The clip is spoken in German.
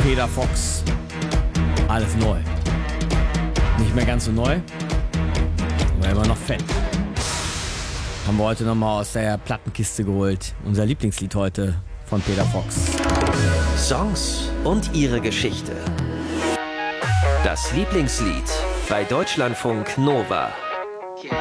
Peter Fox. Alles neu. Nicht mehr ganz so neu, aber immer noch fett. Haben wir heute nochmal aus der Plattenkiste geholt. Unser Lieblingslied heute von Peter Fox. Songs und ihre Geschichte. Das Lieblingslied bei Deutschlandfunk Nova.